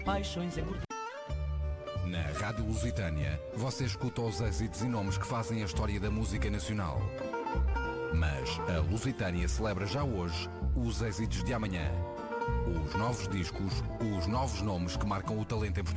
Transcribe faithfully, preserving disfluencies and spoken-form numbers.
Paixões em Portugal. Na Rádio Lusitânia, você escuta os êxitos e nomes que fazem a história da música nacional. Mas a Lusitânia celebra já hoje os êxitos de amanhã. Os novos discos, os novos nomes que marcam o talento em Portugal.